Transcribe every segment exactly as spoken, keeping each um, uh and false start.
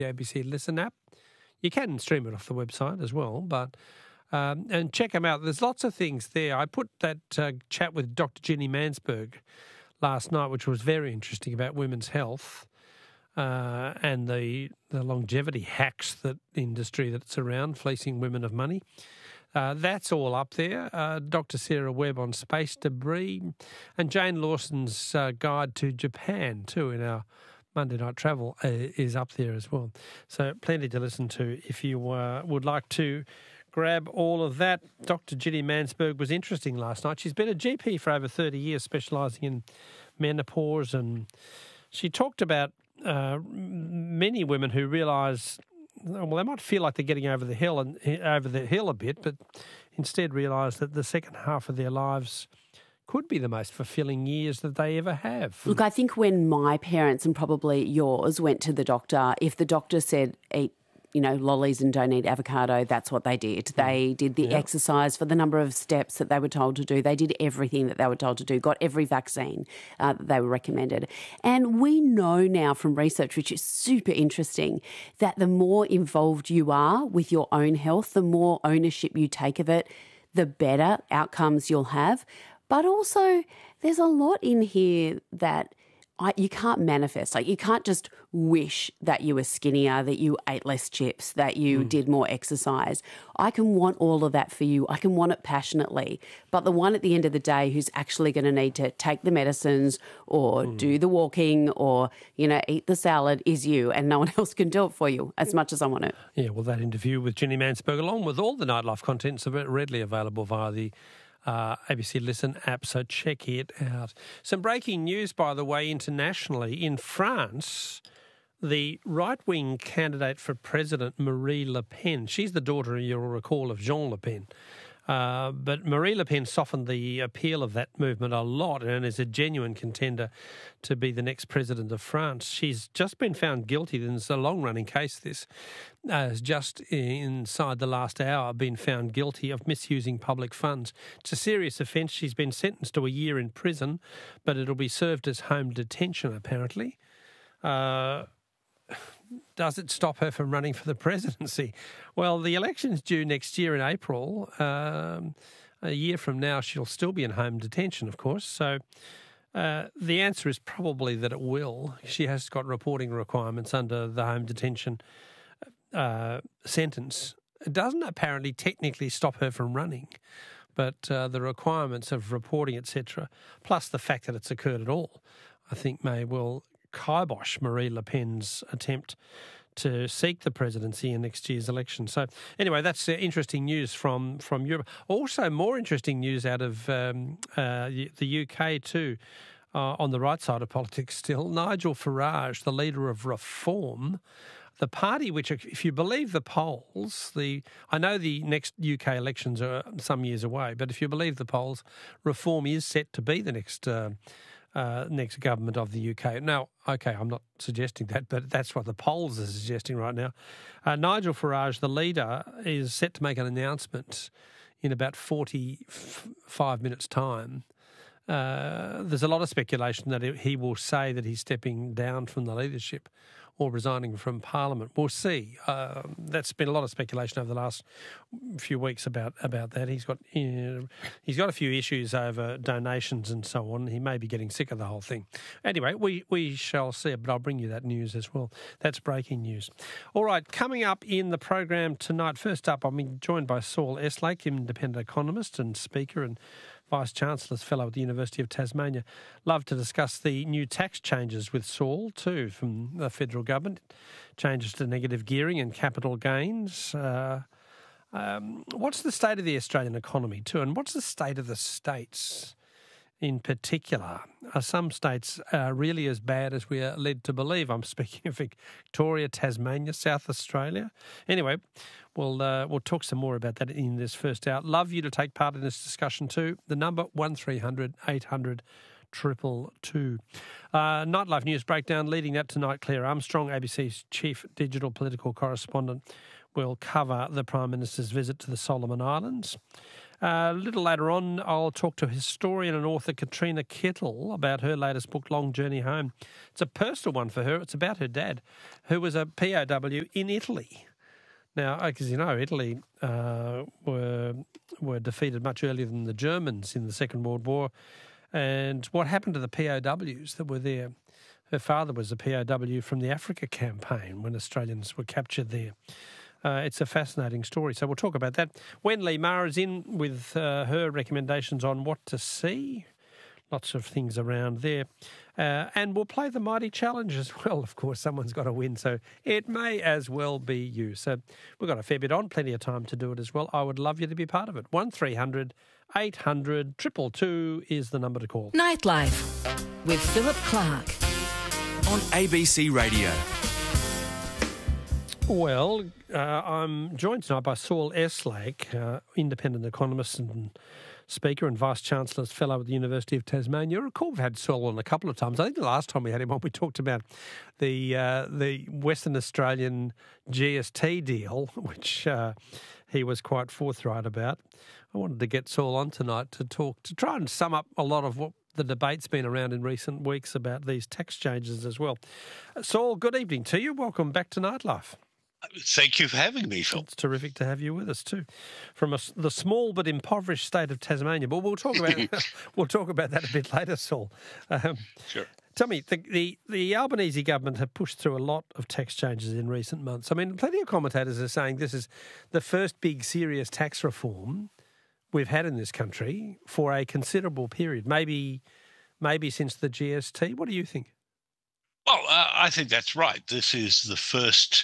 the A B C Listen app. You can stream it off the website as well, but um, and check them out. There's lots of things there. I put that uh, chat with Doctor Ginny Mansberg last night, which was very interesting about women's health uh, and the the longevity hacks that industry that's around, fleecing women of money. Uh, that's all up there. Uh, Doctor Sarah Webb on space debris, and Jane Lawson's uh, guide to Japan too in our Monday Night Travel uh, is up there as well. So plenty to listen to if you uh, would like to grab all of that. Doctor Ginny Mansberg was interesting last night. She's been a G P for over thirty years, specialising in menopause, and she talked about uh, many women who realise, well, they might feel like they're getting over the hill and over the hill a bit, but instead realise that the second half of their lives could be the most fulfilling years that they ever have. Look, I think when my parents and probably yours went to the doctor, if the doctor said eat, you know, lollies and don't eat avocado, that's what they did. They did the Yeah. exercise for the number of steps that they were told to do. They did everything that they were told to do, got every vaccine uh, that they were recommended. And we know now from research, which is super interesting, that the more involved you are with your own health, the more ownership you take of it, the better outcomes you'll have. But also, there's a lot in here that I, you can't manifest. Like, you can't just wish that you were skinnier, that you ate less chips, that you mm. did more exercise. I can want all of that for you. I can want it passionately. But the one at the end of the day who's actually going to need to take the medicines or mm. do the walking or, you know, eat the salad is you, and no one else can do it for you as much as I want it. Yeah, well, that interview with Ginny Mansberg, along with all the Nightlife contents, are readily available via the Uh, A B C Listen app, so check it out. Some breaking news, by the way, internationally. In France, the right-wing candidate for president, Marie Le Pen, she's the daughter, you'll recall, of Jean Le Pen. Uh, but Marie Le Pen softened the appeal of that movement a lot and is a genuine contender to be the next president of France. She's just been found guilty. There's a long-running case, this, uh, has just inside the last hour been found guilty of misusing public funds. It's a serious offence. She's been sentenced to a year in prison, but it'll be served as home detention, apparently. Uh... Does it stop her from running for the presidency? Well, the election's due next year in April. Um, a year from now, she'll still be in home detention, of course. So uh, the answer is probably that it will. She has got reporting requirements under the home detention uh, sentence. It doesn't apparently technically stop her from running, but uh, the requirements of reporting, et cetera, plus the fact that it's occurred at all, I think may well kibosh Marie Le Pen's attempt to seek the presidency in next year's election. So anyway, that's uh, interesting news from, from Europe. Also, more interesting news out of um, uh, the U K too, uh, on the right side of politics still. Nigel Farage, the leader of Reform, the party which, if you believe the polls, the I know the next U K elections are some years away, but if you believe the polls, Reform is set to be the next uh, Uh, next government of the U K. Now, okay, I'm not suggesting that, but that's what the polls are suggesting right now. Uh, Nigel Farage, the leader, is set to make an announcement in about forty-five minutes' time. Uh, there's a lot of speculation that he will say that he's stepping down from the leadership or resigning from Parliament. We'll see. Uh, that's been a lot of speculation over the last few weeks about, about that. He's got uh, he's got a few issues over donations and so on. He may be getting sick of the whole thing. Anyway, we, we shall see, but I'll bring you that news as well. That's breaking news. All right, coming up in the program tonight, first up, I'm being joined by Saul Eslake, independent economist and speaker and Vice-Chancellor's Fellow at the University of Tasmania. Love to discuss the new tax changes with Saul too from the federal government, changes to negative gearing and capital gains. Uh, um, what's the state of the Australian economy too, and what's the state of the states in particular? Are some states uh, really as bad as we are led to believe? I'm speaking of Victoria, Tasmania, South Australia. Anyway, we'll uh, we'll talk some more about that in this first hour. Love you to take part in this discussion too. The number one three hundred eight hundred two two two. Uh, Nightlife News Breakdown, leading that tonight, Claire Armstrong, A B C's chief digital political correspondent, will cover the Prime Minister's visit to the Solomon Islands. Uh, a little later on, I'll talk to historian and author Katrina Kettle about her latest book, Long Journey Home. It's a personal one for her. It's about her dad, who was a P O W in Italy. Now, as you know, Italy uh, were were defeated much earlier than the Germans in the Second World War. And what happened to the P O Ws that were there? Her father was a P O W from the Africa campaign when Australians were captured there. Uh, it's a fascinating story, so we'll talk about that. Wen Lee Ma is in with uh, her recommendations on what to see. Lots of things around there. Uh, and we'll play the Mighty Challenge as well. Of course, someone's got to win, so it may as well be you. So we've got a fair bit on, plenty of time to do it as well. I would love you to be part of it. one three hundred eight hundred two two two is the number to call. Nightlife with Philip Clark on A B C Radio. Well, uh, I'm joined tonight by Saul Eslake, uh, independent economist and speaker and Vice-Chancellor's Fellow at the University of Tasmania. I recall we've had Saul on a couple of times. I think the last time we had him on, we talked about the uh, the Western Australian G S T deal, which uh, he was quite forthright about. I wanted to get Saul on tonight to talk, to try and sum up a lot of what the debate's been around in recent weeks about these tax changes as well. Uh, Saul, good evening to you. Welcome back to Nightlife. Thank you for having me, Phil. It's terrific to have you with us too, from a, the small but impoverished state of Tasmania. But we'll talk about we'll talk about that a bit later, Saul. Um, sure. Tell me, the, the the Albanese government have pushed through a lot of tax changes in recent months. I mean, plenty of commentators are saying this is the first big serious tax reform we've had in this country for a considerable period, maybe maybe since the G S T. What do you think? Well, uh, I think that's right. This is the first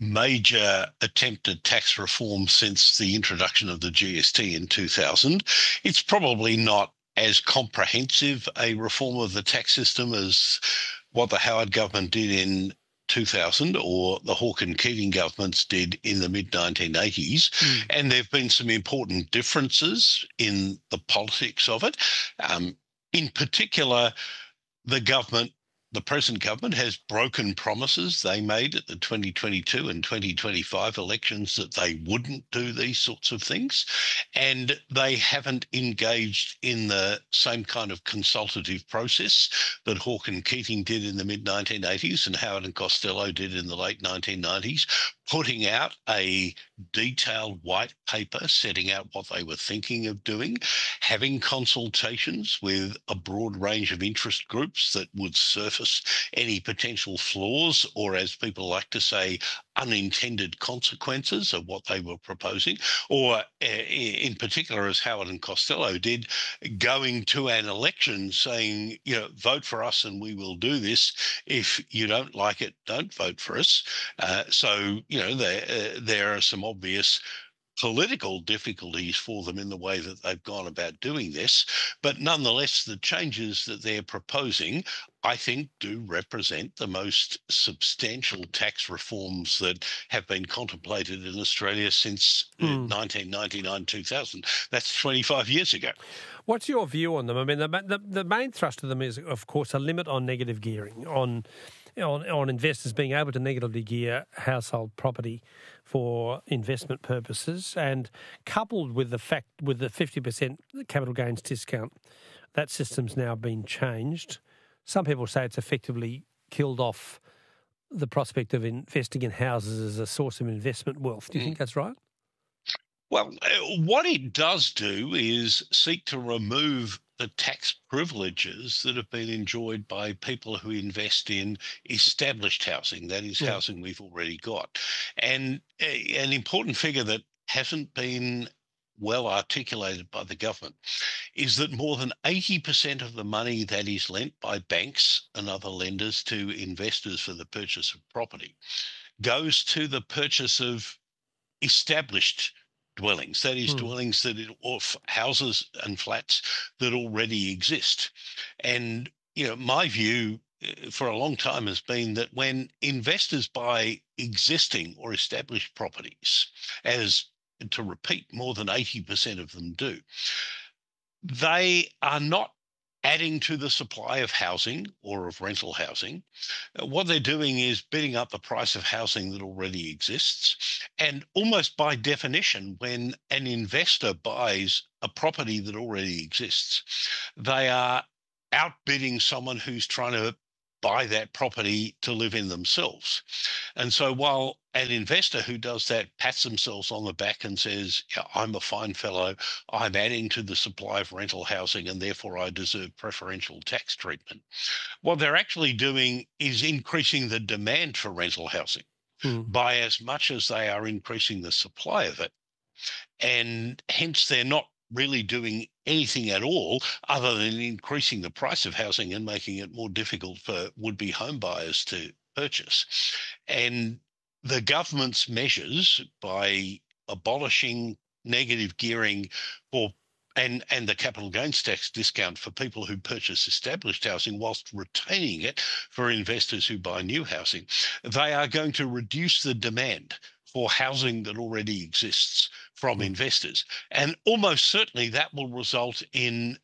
major attempted tax reform since the introduction of the G S T in two thousand. It's probably not as comprehensive a reform of the tax system as what the Howard government did in two thousand or the Hawke and Keating governments did in the mid nineteen eighties. Mm. And there have been some important differences in the politics of it. Um, in particular, the government The present government has broken promises they made at the twenty twenty-two and twenty twenty-five elections that they wouldn't do these sorts of things, and they haven't engaged in the same kind of consultative process that Hawke and Keating did in the mid nineteen eighties and Howard and Costello did in the late nineteen nineties, putting out a detailed white paper setting out what they were thinking of doing, having consultations with a broad range of interest groups that would surface any potential flaws, or as people like to say, unintended consequences of what they were proposing, or uh, in particular, as Howard and Costello did, going to an election saying, you know, vote for us and we will do this. If you don't like it, don't vote for us. Uh, so, you know, there, uh, there are some obvious political difficulties for them in the way that they've gone about doing this. But nonetheless, the changes that they're proposing, I think, do represent the most substantial tax reforms that have been contemplated in Australia since mm. nineteen ninety-nine two thousand. That's twenty-five years ago. What's your view on them? I mean, the, the, the main thrust of them is, of course, a limit on negative gearing, on On, on investors being able to negatively gear household property for investment purposes, and coupled with the fact with the fifty percent capital gains discount, that system's now been changed. Some people say it's effectively killed off the prospect of investing in houses as a source of investment wealth. Do you mm. think that's right? Well, what it does do is seek to remove the tax privileges that have been enjoyed by people who invest in established housing, that is, yeah. housing we've already got. And a, an important figure that hasn't been well articulated by the government is that more than eighty percent of the money that is lent by banks and other lenders to investors for the purchase of property goes to the purchase of established dwellings, that is, hmm. dwellings that it, or houses and flats that already exist. And, you know, my view for a long time has been that when investors buy existing or established properties, as to repeat, more than eighty percent of them do, they are not adding to the supply of housing or of rental housing. Uh, What they're doing is bidding up the price of housing that already exists. And almost by definition, when an investor buys a property that already exists, they are outbidding someone who's trying to buy that property to live in themselves. And so while an investor who does that pats themselves on the back and says, yeah, I'm a fine fellow, I'm adding to the supply of rental housing and therefore I deserve preferential tax treatment, what they're actually doing is increasing the demand for rental housing Hmm. by as much as they are increasing the supply of it. And hence they're not really doing anything at all other than increasing the price of housing and making it more difficult for would-be home buyers to purchase. And the government's measures by abolishing negative gearing for and, and the capital gains tax discount for people who purchase established housing whilst retaining it for investors who buy new housing, they are going to reduce the demand for housing that already exists from investors. And almost certainly that will result in